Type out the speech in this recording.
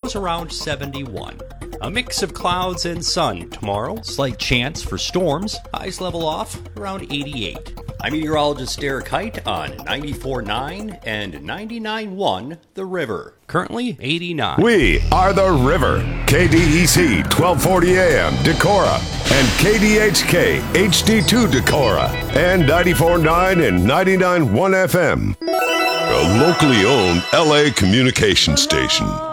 lows around 71. A mix of clouds and sun tomorrow. Slight chance for storms. Highs level off around 88. I'm meteorologist Derek Height on 94.9 and 99.1 The River. Currently 89. We are The River. KDEC 1240 AM Decorah and KDHK HD2 Decorah and 94.9 and 99.1 FM. A locally owned LA communication station.